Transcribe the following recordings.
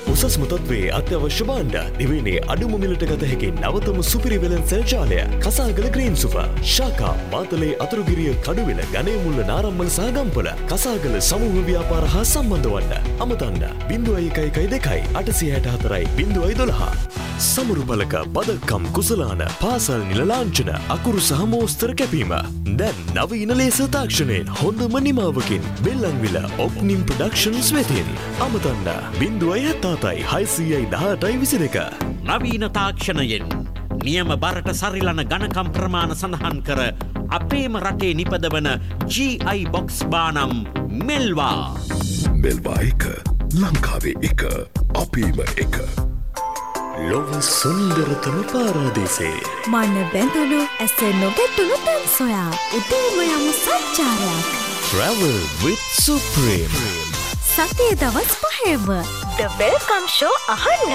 උසස්ම තත්ත්වයේ අත්‍යවශ්‍ය භාණ්ඩ දිවයිනේ අඩුම මිලට ගත හැකි නවතම සුපිරි වෙළඳ ජාලය කසාගල ග්‍රීන් සුපර් ශාකා මාතලේ අතුරුගිරිය කඩුවෙල ගණේමුල්ල නාරම්මල සහ ගම්පල කසාගල සමූහ ව්‍යාපාර හා සම්බන්ධ වන්න අමතන්න 0112 864 012 සමරු බලක බදක්කම් කුසලාන පාසල් නිල ලාංඡන අකුරු සහ මෝස්තර කැපීම දැන් නවීන ලේස තාක්ෂණයෙන් හොඳම නිමාවකින් බෙල්ලන්විල ඔප්නිම් ප්‍රොඩක්ෂන්ස් වෙතින් අමතන්න 077 618 22 නවීන තාක්ෂණයෙන් නියම බරට සරිලන ඝනකම් ප්‍රමාණ සඳහන් කර අපේම රටේ නිපදවන GI box බානම් මෙල්වා එක ලංකාවේ එක අපේම එක ලොව සුන්දරතම පාරාදීසේ මන බැඳුණු ඇස නොගැටුණු තැන් සොයා උදේම යමු සංචාරයක් Travel with Supreme සතියේ දවස් 5ම The Welcome Show අහන්න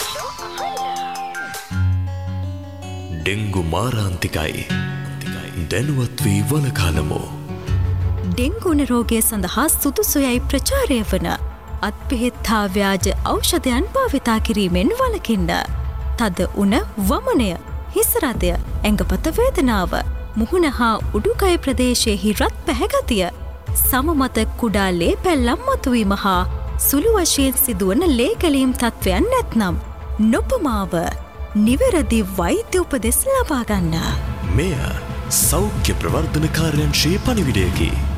ඩෙංගු මාරාන්තිකයි දැනුවත් වී වළකාලමු ඩෙංගුන රෝගය සඳහා සුදුසුයයි ප්‍රචාරය වන අත්පෙහෙත් හා ව්‍යාජ ඖෂධයන් භාවිතා කිරීමෙන් වළකින්න. තද උණ වමනය, හිසරදය, ඇඟපත වේදනාව, මුහුණ හා උඩුකය ප්‍රදේශයෙහි රත් පැහැගතිය, සම මත කුඩා ලේ පැල්ලම් මතුවීම හා සුළු වශයෙන් සිදුවන ලේ ගැලීම් තත්ත්වයන් නැත්නම් නොපමාව නිවැරදි වෛද්‍ය උපදෙස් ලබා ගන්න. මෙය සෞඛ්‍ය ප්‍රවර්ධන කාර්යාංශයේ පණිවිඩයකි.